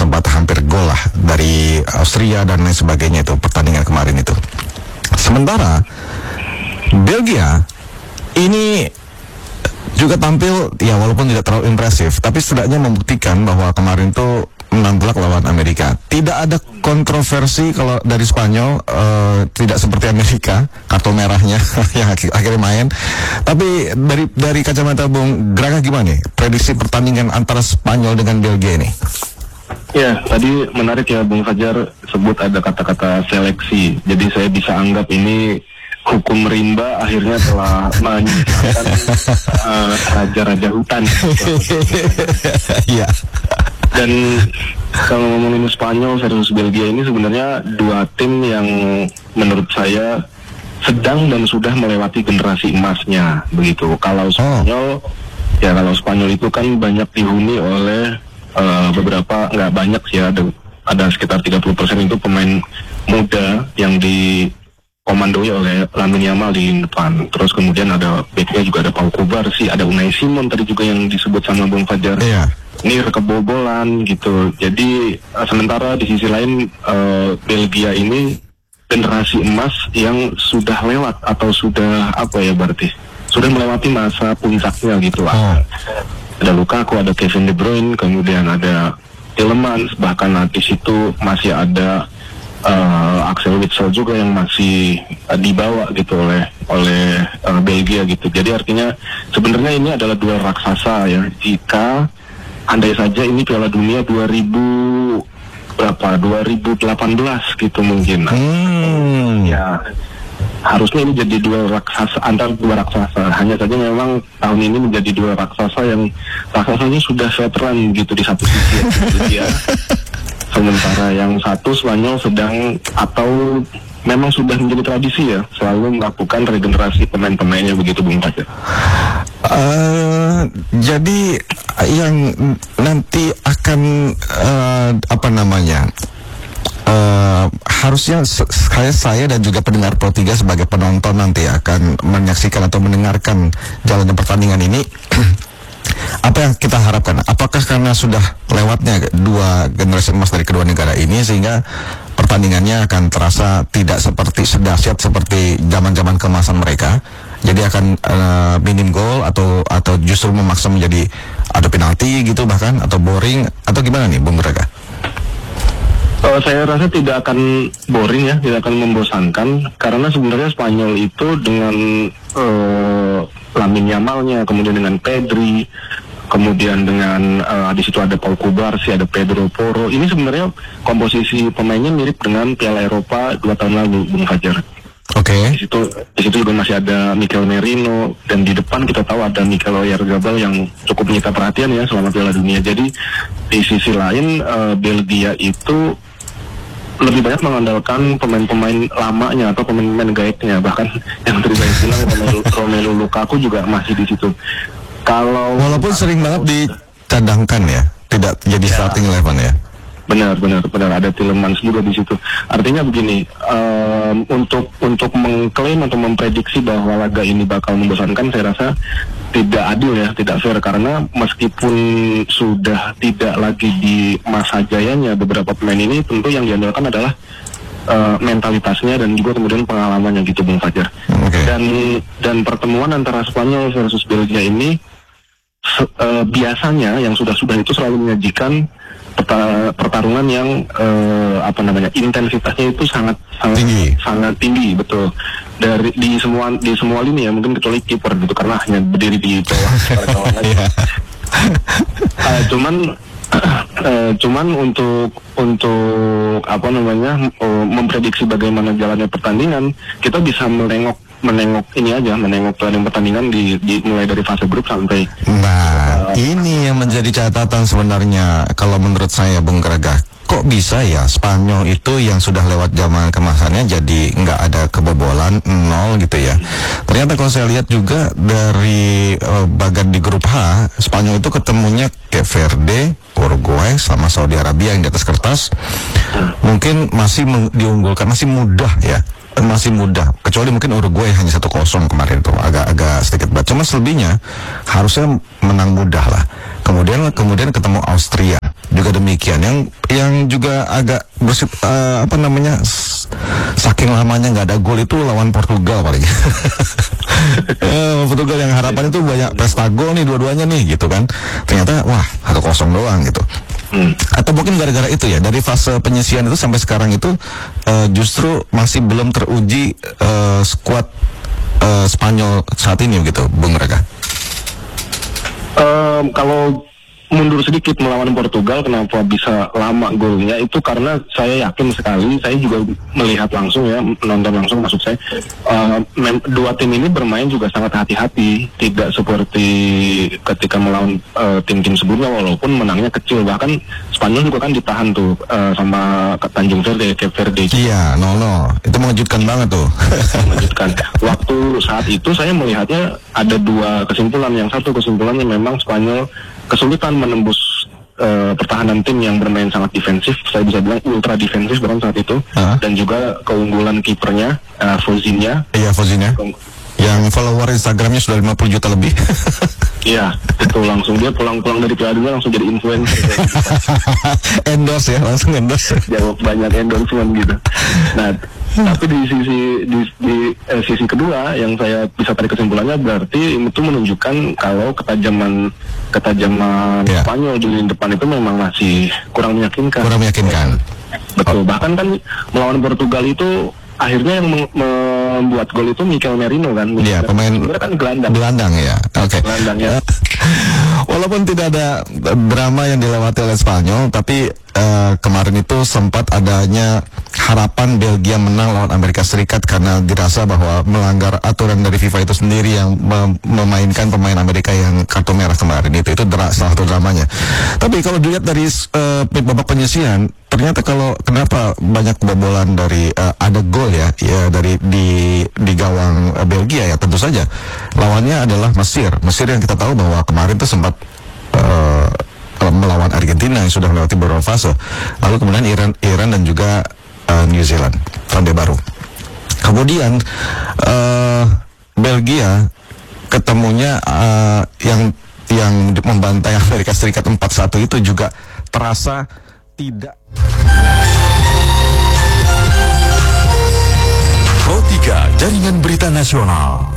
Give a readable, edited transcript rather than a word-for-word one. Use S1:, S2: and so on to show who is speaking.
S1: sempat hampir gol lah dari Austria dan lain sebagainya itu pertandingan kemarin itu. Sementara Belgia ini juga tampil ya walaupun tidak terlalu impresif, tapi setidaknya membuktikan bahwa kemarin itu menang telak lawan Amerika. Tidak ada kontroversi kalau dari Spanyol, tidak seperti Amerika kartu merahnya yang akhirnya main. Tapi dari kacamata Bung Graga gimana nih prediksi pertandingan antara Spanyol dengan Belgia ini?
S2: Ya, tadi menarik ya Bung Fajar sebut ada kata-kata seleksi. Jadi saya bisa anggap ini hukum rimba akhirnya telah menyisahkan raja-raja hutan.
S1: Iya.
S2: Dan kalau ngomongin Spanyol versus Belgia ini sebenarnya dua tim yang menurut saya sedang dan sudah melewati generasi emasnya begitu. Kalau Spanyol itu kan banyak dihuni oleh beberapa, nggak banyak sih ya, ada sekitar 30% itu pemain muda yang dikomandoi oleh Lamine Yamal di depan. Terus kemudian ada backnya juga ada Pau Kubarsi, ada Unai Simon tadi juga yang disebut sama Bung Fajar.
S1: Iya.
S2: Ini kebobolan gitu. Jadi sementara di sisi lain Belgia ini generasi emas yang sudah lewat atau sudah sudah melewati masa puncaknya gitu lah. Ada Lukaku, ada Kevin De Bruyne, kemudian ada Tielemans, bahkan di situ masih ada Axel Witsel juga yang masih dibawa gitu oleh Belgia gitu. Jadi artinya sebenarnya ini adalah dua raksasa ya. Jika andai saja ini Piala Dunia 2018 gitu mungkin. Ya harusnya ini jadi antara dua raksasa. Hanya saja memang tahun ini menjadi dua raksasa yang raksasanya sudah veteran gitu di satu sisi ya. Sementara yang satu Spanyol sedang atau memang sudah menjadi tradisi ya selalu melakukan regenerasi pemain-pemainnya begitu Bung Fajar.
S1: Jadi yang nanti akan harusnya saya dan juga pendengar Pro 3 sebagai penonton nanti akan menyaksikan atau mendengarkan jalannya pertandingan ini. Apa yang kita harapkan? Apakah karena sudah lewatnya dua generasi emas dari kedua negara ini sehingga pertandingannya akan terasa tidak seperti sedahsyat seperti zaman-zaman keemasan mereka? Jadi akan minim gol atau justru memaksa menjadi ada penalti gitu bahkan, atau boring, atau gimana nih Bung Graga?
S2: Saya rasa tidak akan boring ya, tidak akan membosankan, karena sebenarnya Spanyol itu dengan Lamine Yamalnya, kemudian dengan Pedri, kemudian dengan di situ ada Pau Kubarsi, ada Pedro Porro. Ini sebenarnya komposisi pemainnya mirip dengan Piala Eropa 2 tahun lalu, Bung Fajar.
S1: Oke.
S2: Di situ juga masih ada Mikel Merino, dan di depan kita tahu ada Mikel Oyarzabal yang cukup menyita perhatian ya selama Piala Dunia. Jadi di sisi lain Belgia itu lebih banyak mengandalkan pemain-pemain lamanya atau pemain-pemain gaibnya, bahkan yang tadi saya bilang Romelu Lukaku juga masih di situ.
S1: Walaupun sering banget dicadangkan ya, tidak jadi starting 11 ya.
S2: Benar ada Tielemans juga di situ. Artinya begini, untuk mengklaim atau memprediksi bahwa laga ini bakal membosankan, saya rasa tidak adil ya, tidak fair, karena meskipun sudah tidak lagi di masa jayanya beberapa pemain ini, tentu yang diandalkan adalah mentalitasnya dan juga kemudian pengalamannya gitu Bung Fajar.
S1: Okay.
S2: Dan pertemuan antara Spanyol versus Belgia ini biasanya yang sudah itu selalu menyajikan pertarungan yang intensitasnya itu sangat tinggi, betul. Di semua lini ya, mungkin kecuali kiper gitu karena hanya berdiri di bawah kawan aja. Cuman untuk memprediksi bagaimana jalannya pertandingan, kita bisa menengok planning pertandingan di mulai dari fase grup sampai.
S1: Ini yang menjadi catatan sebenarnya kalau menurut saya Bung Graga. Kok bisa ya Spanyol itu yang sudah lewat zaman kemasannya jadi nggak ada kebobolan, 0 gitu ya. Ternyata kalau saya lihat juga dari bagan di grup H, Spanyol itu ketemunya kayak Verde, Uruguay sama Saudi Arabia yang di atas kertas mungkin masih diunggulkan, masih mudah ya masih mudah. Kecuali mungkin Uruguay hanya 1-0 kemarin tuh, agak sedikit berat. Cuma selebihnya harusnya menang mudah lah. Kemudian ketemu Austria juga demikian, yang juga agak saking lamanya nggak ada gol itu lawan Portugal paling. Portugal yang harapan itu banyak pesta gol nih dua-duanya nih gitu kan, ternyata wah 1-0 doang gitu. Atau mungkin gara-gara itu ya, dari fase penyisian itu sampai sekarang itu justru masih belum teruji skuad Spanyol saat ini gitu, Bung Raka.
S2: Kalau mundur sedikit melawan Portugal, kenapa bisa lama golnya itu karena saya yakin sekali, saya juga melihat langsung ya, menonton langsung maksud saya, dua tim ini bermain juga sangat hati-hati, tidak seperti ketika melawan tim-tim sebelumnya, walaupun menangnya kecil. Bahkan Spanyol juga kan ditahan tuh sama Tanjung Verde, Cape Verde.
S1: Iya, 0-0, itu mengejutkan banget tuh.
S2: Mengejutkan. Waktu saat itu saya melihatnya ada dua kesimpulan. Yang satu kesimpulannya memang Spanyol kesulitan menembus pertahanan tim yang bermain sangat defensif, saya bisa bilang ultra defensif bahkan saat itu, dan juga keunggulan kipernya Fozinha.
S1: Iya, Fozinha. Yang follower Instagramnya sudah 50 juta lebih.
S2: Iya, itu langsung dia pulang-pulang dari Piala Dunia langsung jadi influencer.
S1: Endorse ya, langsung endorse.
S2: Jawab banyak endorsement gitu. Nah, tapi di sisi kedua yang saya bisa tarik kesimpulannya, berarti itu menunjukkan kalau ketajaman Spanyol di lini depan itu memang masih kurang meyakinkan. Betul. Bahkan kan melawan Portugal itu akhirnya yang membuat gol itu Mikel Merino kan.
S1: Iya, pemain
S2: kan
S1: gelandang ya. Oke.
S2: Gelandang ya.
S1: Walaupun tidak ada drama yang dilewati oleh Spanyol, tapi kemarin itu sempat adanya harapan Belgia menang lawan Amerika Serikat karena dirasa bahwa melanggar aturan dari FIFA itu sendiri yang memainkan pemain Amerika yang kartu merah kemarin. Itu salah satu dramanya. Tapi kalau dilihat dari babak penyisian, ternyata kenapa banyak kebobolan dari ada gol ya dari di gawang Belgia ya, tentu saja lawannya adalah Mesir yang kita tahu bahwa kemarin itu sempat melawan Argentina yang sudah melewati beberapa fase, lalu kemudian Iran dan juga New Zealand ronde baru. Kemudian Belgia ketemunya yang membantai Amerika Serikat 4-1 itu juga terasa tidak.
S3: Pro 3 Jaringan Berita Nasional.